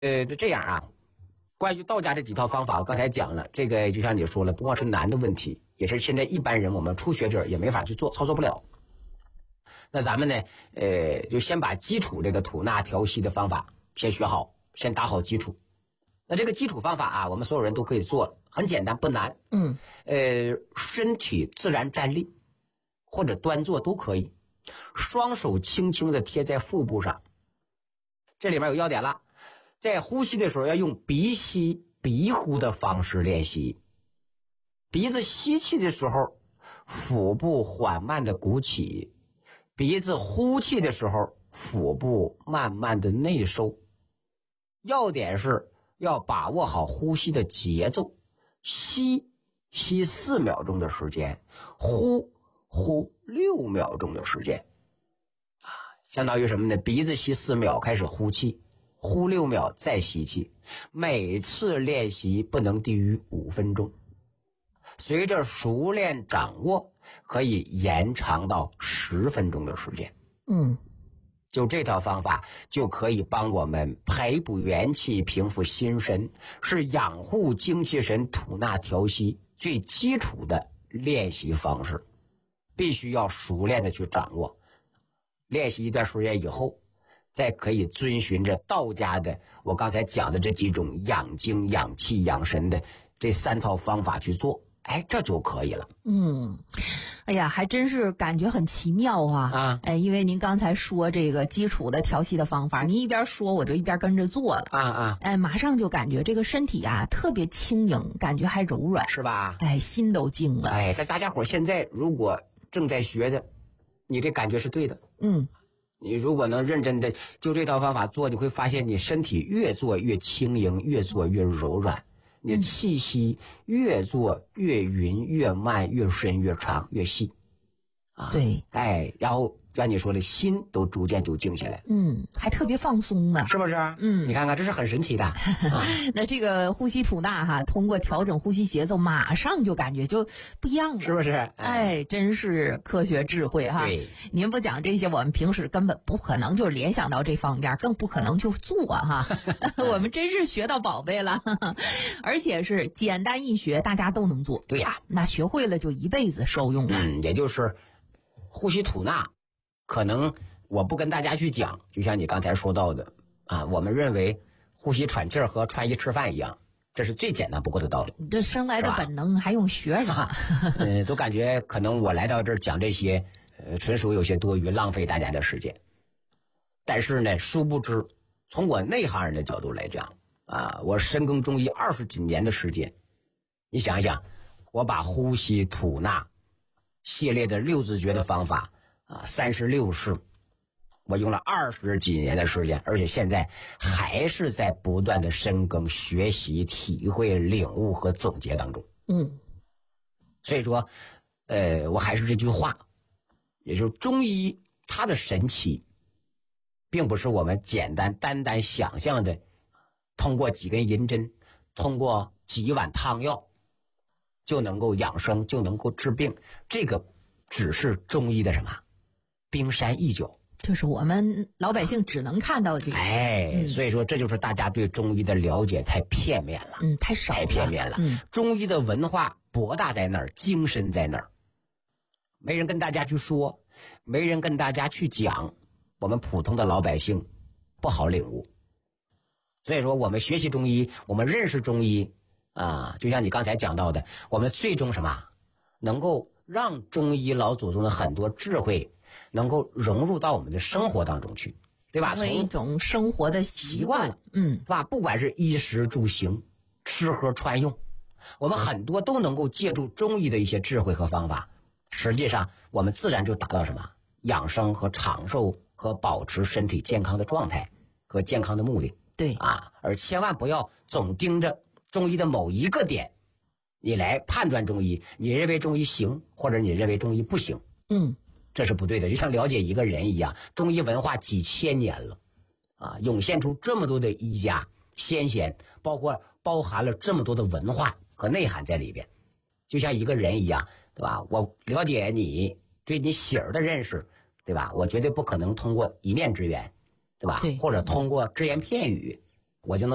这样啊，关于道家这几套方法，我刚才讲了，这个就像你说了，不光是难的问题，也是现在一般人我们初学者也没法去做，操作不了。那咱们呢，就先把基础这个吐纳调息的方法先学好，先打好基础。那这个基础方法啊，我们所有人都可以做，很简单，不难。身体自然站立或者端坐都可以，双手轻轻的贴在腹部上。这里面有要点了，在呼吸的时候要用鼻吸鼻呼的方式练习。鼻子吸气的时候，腹部缓慢的鼓起；鼻子呼气的时候，腹部慢慢的内收。要点是要把握好呼吸的节奏，吸4秒钟的时间，呼6秒钟的时间。相当于什么呢？鼻子吸4秒开始呼气，呼6秒再吸气，每次练习不能低于5分钟。随着熟练掌握，可以延长到10分钟的时间。就这套方法就可以帮我们培补元气，平复心神，是养护精气神、吐纳调息最基础的练习方式，必须要熟练的去掌握。练习一段时间以后，再可以遵循着道家的我刚才讲的这几种养精养气养神的这3套方法去做，这就可以了。 哎呀，还真是感觉很奇妙啊！因为您刚才说这个基础的调息的方法，您一边说我就一边跟着做了马上就感觉这个身体啊特别轻盈，感觉还柔软， 是吧？ 心都静了。 在大家伙现在如果正在学的，你这感觉是对的。你如果能认真的就这套方法做，你会发现你身体越做越轻盈，越做越柔软，你的气息越做越匀，越慢，越深，越长，越细。 对。 然后像你说的，心都逐渐就静下来。 还特别放松呢， 是不是？你看看，这是很神奇的。 那这个呼吸吐纳通过调整呼吸节奏，马上就感觉就不一样了， 是不是？ 真是科学智慧对， 您不讲这些，我们平时根本不可能就联想到这方面，更不可能就做我们真是学到宝贝了，而且是简单易学，大家都能做。 对呀， 那学会了就一辈子受用了。 也就是呼吸吐纳，可能我不跟大家去讲，就像你刚才说到的我们认为呼吸喘气儿和穿衣吃饭一样，这是最简单不过的道理。 这生来的本能还用学啥？ 都感觉可能我来到这儿讲这些，纯属有些多余，浪费大家的时间。但是呢，殊不知，从我内行人的角度来讲我深耕中医20几年的时间，你想一想，我把呼吸吐纳系列的6字诀的方法36式，我用了20几年的时间，而且现在还是在不断的深耕、学习、体会、领悟和总结当中。所以说，我还是这句话，也就是中医它的神奇，并不是我们简单单单想象的，通过几根银针，通过几碗汤药，就能够养生，就能够治病。这个只是中医的什么？冰山一角， 就是我们老百姓只能看到这个。 所以说这就是大家对中医的了解太片面了， 太少了， 太片面了。中医的文化博大在那儿，精深在那儿，没人跟大家去说，没人跟大家去讲，我们普通的老百姓不好领悟。所以说我们学习中医，我们认识中医就像你刚才讲到的，我们最终什么能够让中医老祖宗的很多智慧能够融入到我们的生活当中去，对吧？ 成为一种生活的习惯了， 是吧？不管是衣食住行、吃喝穿用，我们很多都能够借助中医的一些智慧和方法，实际上我们自然就达到什么养生和长寿和保持身体健康的状态和健康的目的。 对而千万不要总盯着中医的某一个点，你来判断中医，你认为中医行，或者你认为中医不行。这是不对的。就像了解一个人一样，中医文化几千年了涌现出这么多的医家先贤，包含了这么多的文化和内涵在里边。就像一个人一样，对吧？我了解你，对你喜儿的认识，对吧？我绝对不可能通过一面之缘，对吧？ 对， 或者通过只言片语，我就能